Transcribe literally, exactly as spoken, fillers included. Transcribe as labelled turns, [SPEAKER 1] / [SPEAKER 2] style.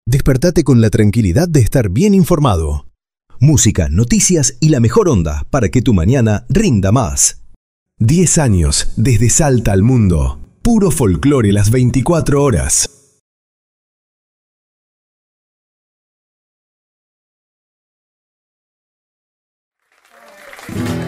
[SPEAKER 1] Despertate con la tranquilidad de estar bien informado. Música, noticias y la mejor onda para que tu mañana rinda más. diez años desde Salta al mundo. Puro folclore las veinticuatro horas.
[SPEAKER 2] Thank you.